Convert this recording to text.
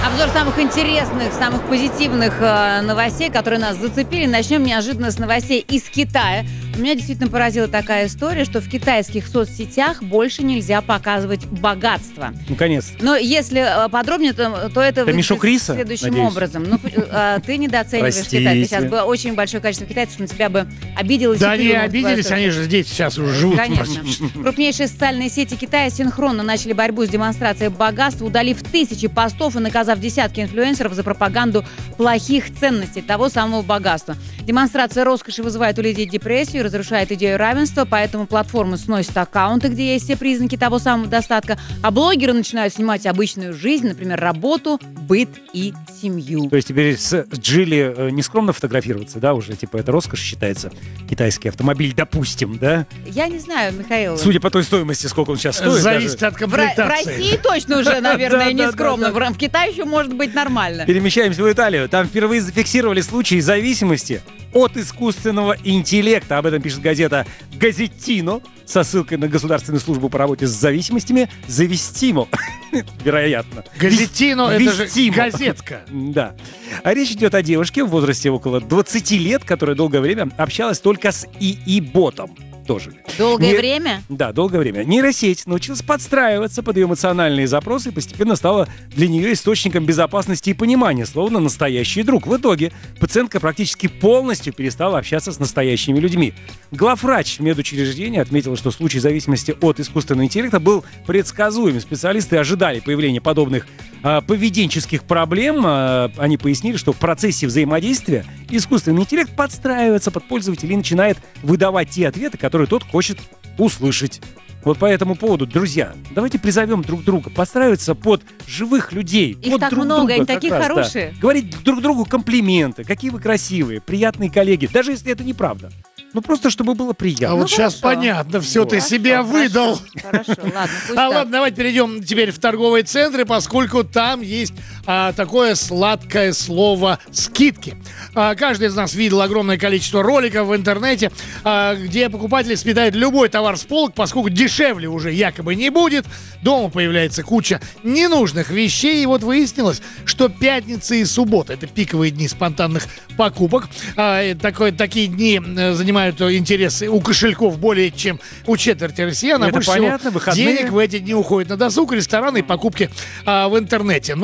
Обзор самых интересных, самых позитивных новостей, которые нас зацепили. Начнем неожиданно с новостей из Китая. Меня действительно поразила такая история, что в китайских соцсетях больше нельзя показывать богатство. Наконец. Но если подробнее, то это мешок риса, следующим надеюсь? образом. Ты недооцениваешь Простите. Китай. Ты сейчас было очень большое количество китайцев на тебя бы обиделось. Да и не плюнуло в твою обиделись, сторону. они же здесь сейчас уже живут. Конечно. Крупнейшие социальные сети Китая синхронно начали борьбу с демонстрацией богатства, удалив тысячи постов и наказав десятки инфлюенсеров за пропаганду плохих ценностей того самого богатства. Демонстрация роскоши вызывает у людей депрессию и разрушает идею равенства, поэтому платформы сносят аккаунты, где есть все признаки того самого достатка, а блогеры начинают снимать обычную жизнь, например, работу, быт и семью. То есть теперь с Джили не скромно фотографироваться, да, уже, типа, это роскошь считается, китайский автомобиль, допустим, да? Я не знаю, Михаил. Судя по той стоимости, сколько он сейчас стоит. Зависит от В комплектации. России точно уже, наверное, Да, не скромно. В Китае еще может быть нормально. Перемещаемся в Италию. Там впервые зафиксировали случаи зависимости от искусственного интеллекта. Об этом пишет газета «Газеттино» со ссылкой на Государственную службу по работе с зависимостями «Завестимо». Вероятно. Газеттино — это же Вестимо. газетка. Да. А речь идет о девушке в возрасте около 20 лет, которая долгое время общалась только с ИИ-ботом. Тоже. Долгое время? Да, долгое время. Нейросеть научилась подстраиваться под ее эмоциональные запросы и постепенно стала для нее источником безопасности и понимания, словно настоящий друг. В итоге пациентка практически полностью перестала общаться с настоящими людьми. Главврач медучреждения отметила, что случай зависимости от искусственного интеллекта был предсказуем. Специалисты ожидали появления подобных поведенческих проблем. Они пояснили, что в процессе взаимодействия искусственный интеллект подстраивается под пользователя и начинает выдавать те ответы, которые тот хочет услышать. Вот по этому поводу, друзья, давайте призовем друг друга подстраиваться под живых людей. Их под так друг много, друга они как такие раз, да. хорошие. Говорить друг другу комплименты, какие вы красивые, приятные коллеги, даже если это неправда. Ну просто чтобы было приятно. А вот сейчас хорошо. понятно, все ты Хорошо, себя выдал. Хорошо, ладно, пусть А так. ладно, давайте перейдем теперь в торговые центры, поскольку там есть такое сладкое слово «скидки». Каждый из нас видел огромное количество роликов в интернете, где покупатели сметают любой товар с полок, поскольку дешевле уже якобы не будет. Дома появляется куча ненужных вещей. И вот выяснилось, что пятница и суббота — это пиковые дни спонтанных покупок. Такие дни занимают интересы у кошельков более чем у четверти россиян. А Это больше понятно, всего выходные. денег в эти дни уходит на досуг, рестораны и покупки в интернете.